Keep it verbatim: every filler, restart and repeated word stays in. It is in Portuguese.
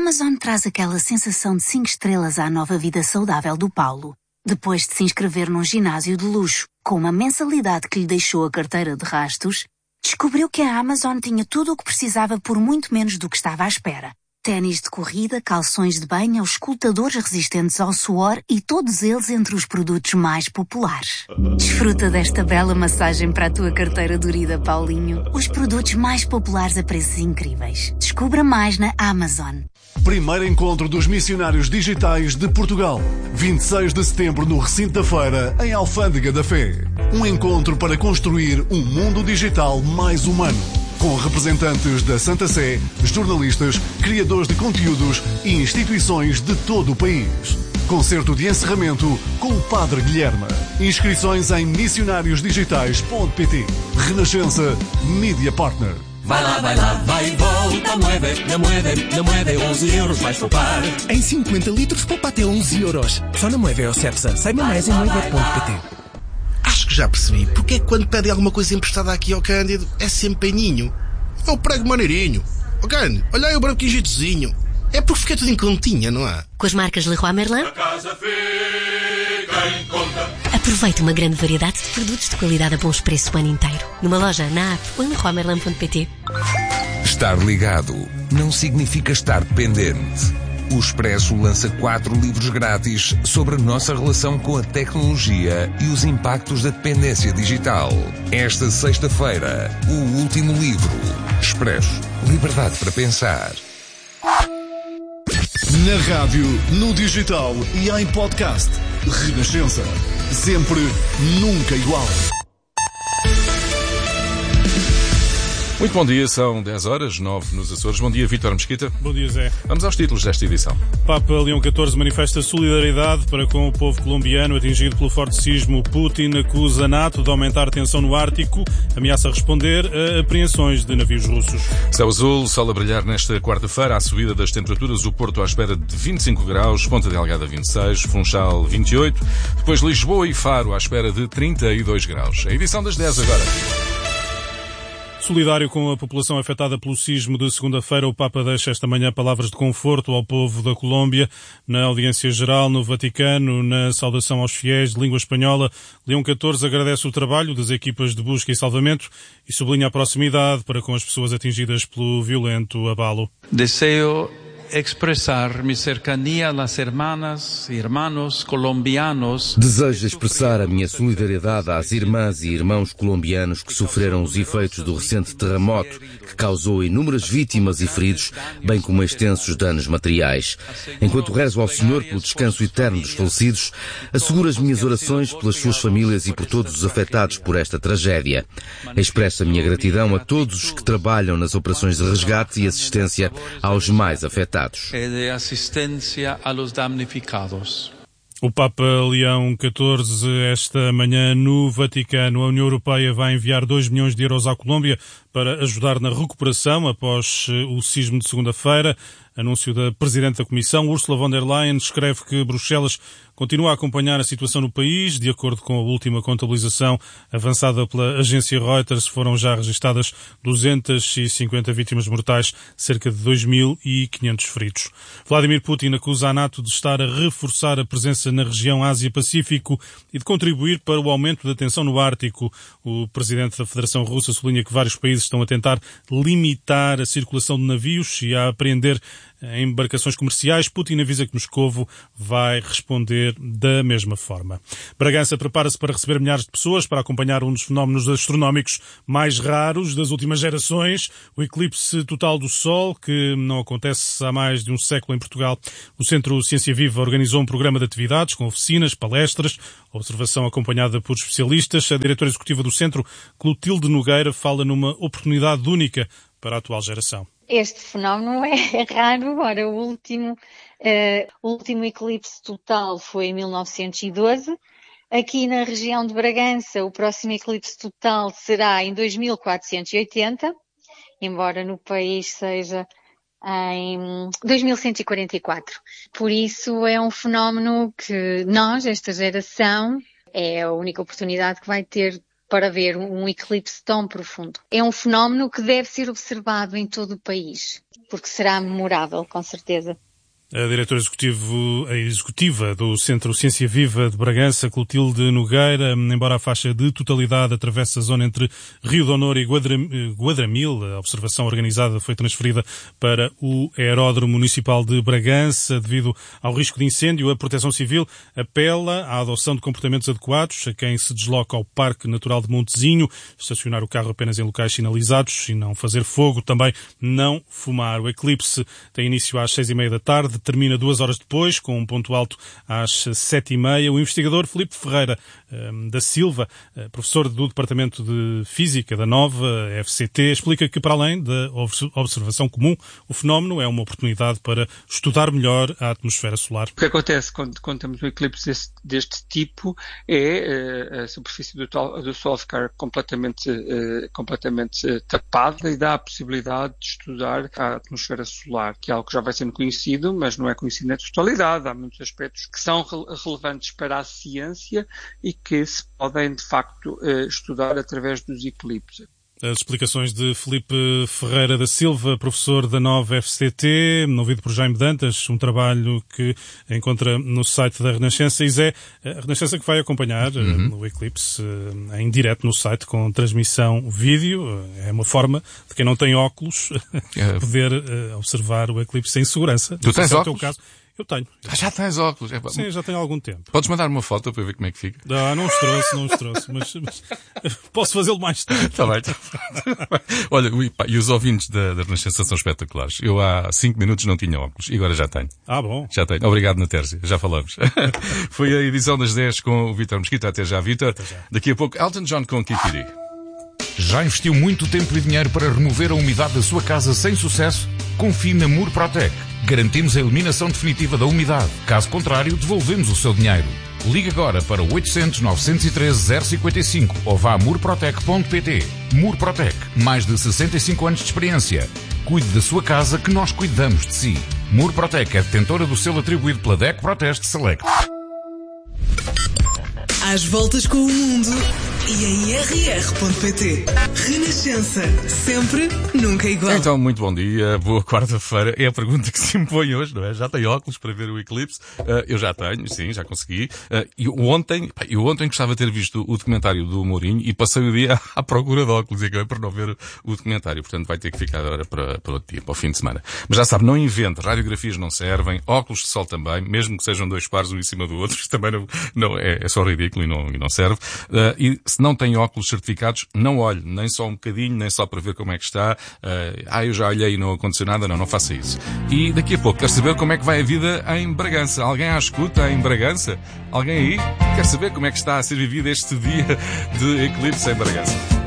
Amazon traz aquela sensação de cinco estrelas à nova vida saudável do Paulo. Depois de se inscrever num ginásio de luxo, com uma mensalidade que lhe deixou a carteira de rastos, descobriu que a Amazon tinha tudo o que precisava por muito menos do que estava à espera. Ténis de corrida, calções de banho, auscultadores resistentes ao suor e todos eles entre os produtos mais populares. Desfruta desta bela massagem para a tua carteira dorida, Paulinho. Os produtos mais populares a preços incríveis. Descubra mais na Amazon. Primeiro encontro dos missionários digitais de Portugal. vinte e seis de setembro no recinto da feira, em Alfândega da Fé. Um encontro para construir um mundo digital mais humano. Com representantes da Santa Sé, jornalistas, criadores de conteúdos e instituições de todo o país. Concerto de encerramento com o Padre Guilherme. Inscrições em missionários digitais ponto pt. Renascença Media Partner. Vai lá, vai lá, vai e volta, mueve, na mueve, na mueve, onze euros vais poupar. Em cinquenta litros poupa até onze euros. Só na Moeve ou Cepsa. Saiba mais em moeve ponto pt. Acho que já percebi porque é que quando pedem alguma coisa emprestada aqui ao Cândido é sempre peninho. É o prego maneirinho. Ó Cândido, olha aí o branco jeitozinho. É porque fica tudo em continha, não é? Com as marcas Leroy Merlin, A casa fica em conta. aproveite uma grande variedade de produtos de qualidade a bons preços o ano inteiro. Numa loja, na app ou em leroy merlin ponto pt. Estar ligado não significa estar dependente. O Expresso lança quatro livros grátis sobre a nossa relação com a tecnologia e os impactos da dependência digital. Esta sexta-feira, o último livro. Expresso. Liberdade para pensar. Na rádio, no digital e em podcast. Renascença. Sempre, nunca igual. Muito bom dia, são dez horas, nove nos Açores. Bom dia, Vítor Mesquita. Bom dia, Zé. Vamos aos títulos desta edição. Papa Leão catorze manifesta solidariedade para com o povo colombiano atingido pelo forte sismo. Putin acusa a NATO de aumentar a tensão no Ártico, ameaça responder a apreensões de navios russos. Céu azul, sol a brilhar nesta quarta-feira, à subida das temperaturas, o Porto à espera de vinte e cinco graus, Ponta Delgada vinte e seis, Funchal vinte e oito, depois Lisboa e Faro à espera de trinta e dois graus. A edição das dez agora. Solidário com a população afetada pelo sismo de segunda-feira, o Papa deixa esta manhã palavras de conforto ao povo da Colômbia. Na audiência geral no Vaticano, na saudação aos fiéis de língua espanhola, Leão catorze agradece o trabalho das equipas de busca e salvamento e sublinha a proximidade para com as pessoas atingidas pelo violento abalo. Deseo expressar mi cercanía a las hermanas y hermanos colombianos. Desejo expressar a minha solidariedade às irmãs e irmãos colombianos que sofreram os efeitos do recente terremoto que causou inúmeras vítimas e feridos, bem como extensos danos materiais. Enquanto rezo ao Senhor pelo descanso eterno dos falecidos, asseguro as minhas orações pelas suas famílias e por todos os afetados por esta tragédia. Expresso a minha gratidão a todos os que trabalham nas operações de resgate e assistência aos mais afetados. E de assistência a los damnificados. O Papa Leão catorze, esta manhã no Vaticano. A União Europeia vai enviar dois milhões de euros à Colômbia para ajudar na recuperação após o sismo de segunda-feira. Anúncio da Presidente da Comissão, Ursula von der Leyen, escreve que Bruxelas continua a acompanhar a situação no país. De acordo com a última contabilização avançada pela agência Reuters, foram já registadas duzentas e cinquenta vítimas mortais, cerca de dois mil e quinhentos feridos. Vladimir Putin acusa a NATO de estar a reforçar a presença na região Ásia-Pacífico e de contribuir para o aumento da tensão no Ártico. O presidente da Federação Russa sublinha que vários países estão a tentar limitar a circulação de navios e a apreender em embarcações comerciais. Putin avisa que Moscovo vai responder da mesma forma. Bragança prepara-se para receber milhares de pessoas para acompanhar um dos fenómenos astronómicos mais raros das últimas gerações, o eclipse total do Sol, que não acontece há mais de um século em Portugal. O Centro Ciência Viva organizou um programa de atividades com oficinas, palestras, observação acompanhada por especialistas. A diretora executiva do Centro, Clotilde Nogueira, fala numa oportunidade única para a atual geração. Este fenómeno é raro. Ora, o último, uh, o último eclipse total foi em mil novecentos e doze. Aqui na região de Bragança, o próximo eclipse total será em dois mil quatrocentos e oitenta, embora no país seja em dois mil cento e quarenta e quatro. Por isso é um fenómeno que nós, esta geração, é a única oportunidade que vai ter para ver um eclipse tão profundo. É um fenómeno que deve ser observado em todo o país, porque será memorável, com certeza. A diretora executivo, a executiva do Centro Ciência Viva de Bragança, Clotilde Nogueira, embora a faixa de totalidade atravesse a zona entre Rio de Honor e Guadramil, a observação organizada foi transferida para o Aeródromo Municipal de Bragança devido ao risco de incêndio. A Proteção Civil apela à adoção de comportamentos adequados a quem se desloca ao Parque Natural de Montezinho, estacionar o carro apenas em locais sinalizados e não fazer fogo, também não fumar. O eclipse tem início às seis e meia da tarde, termina duas horas depois, com um ponto alto às sete e meia. O investigador Filipe Ferreira da Silva, professor do Departamento de Física da Nova F C T, explica que, para além da observação comum, o fenómeno é uma oportunidade para estudar melhor a atmosfera solar. O que acontece quando, quando temos um eclipse deste, deste tipo é a superfície do, do Sol ficar completamente, completamente tapada e dá a possibilidade de estudar a atmosfera solar, que é algo que já vai sendo conhecido, mas não é conhecido na totalidade. Há muitos aspectos que são relevantes para a ciência e que se podem, de facto, estudar através dos eclipses. As explicações de Filipe Ferreira da Silva, professor da Nova F C T, ouvido por Jaime Dantas, um trabalho que encontra no site da Renascença. E Zé, a Renascença que vai acompanhar uhum. o eclipse em direto no site com transmissão vídeo. É uma forma de quem não tem óculos é. poder observar o eclipse em segurança. Tu tens óculos? Caso. Eu tenho. Ah, já tens óculos? É, Sim, já tenho há algum tempo. Podes mandar uma foto para eu ver como é que fica? Não, não os trouxe, não os trouxe, mas, mas posso fazê-lo mais tarde. Está bem. Olha, e os ouvintes da, da Renascença são espetaculares. Eu há cinco minutos não tinha óculos e agora já tenho. Ah, bom. Já tenho. Obrigado, Natércia. Já falamos. Foi a edição das dez com o Vítor Mesquita. Até já, Vítor. Até já. Daqui a pouco, Elton John com Kikiri. Já investiu muito tempo e dinheiro para remover a umidade da sua casa sem sucesso? Confie na Murprotec. Garantimos a eliminação definitiva da umidade. Caso contrário, devolvemos o seu dinheiro. Ligue agora para o oitocentos, novecentos e treze, zero cinquenta e cinco ou vá a murprotec ponto pt. Murprotec. Mais de sessenta e cinco anos de experiência. Cuide da sua casa que nós cuidamos de si. Murprotec é detentora do selo atribuído pela D E C Proteste Select. Às voltas com o mundo e em r r ponto p t. Renascença. Sempre, nunca igual. Então, muito bom dia. Boa quarta-feira. É a pergunta que se impõe hoje, não é? Já tem óculos para ver o eclipse? Uh, eu já tenho, sim, já consegui. Uh, eu ontem, pá, eu ontem gostava de ter visto o documentário do Mourinho e passei o dia à procura de óculos e acabei por não ver o documentário. Portanto, vai ter que ficar agora para, para outro dia, para o fim de semana. Mas já sabe, não invente. Radiografias não servem. Óculos de sol também. Mesmo que sejam dois pares um em cima do outro. Isto também não, não é, é só ridículo e não, e não serve. Uh, e se não tem óculos certificados, não olhe, nem só um bocadinho, nem só para ver como é que está. Uh, ah, eu já olhei e não aconteceu nada. Não, não faça isso. E daqui a pouco, quer saber como é que vai a vida em Bragança? Alguém à escuta em Bragança? Alguém aí? Quer saber como é que está a ser vivido este dia de eclipse em Bragança?